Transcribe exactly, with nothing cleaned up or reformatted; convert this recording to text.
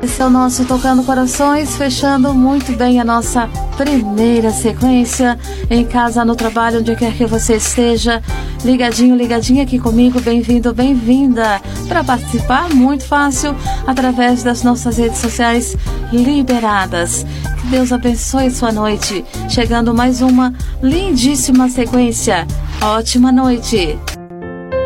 Esse é o nosso Tocando Corações, fechando muito bem a nossa primeira sequência. Em casa, no trabalho, onde quer que você esteja, ligadinho, ligadinha aqui comigo, bem-vindo, bem-vinda. Para participar, muito fácil, através das nossas redes sociais liberadas. Que Deus abençoe sua noite. Chegando mais uma lindíssima sequência. Ótima noite.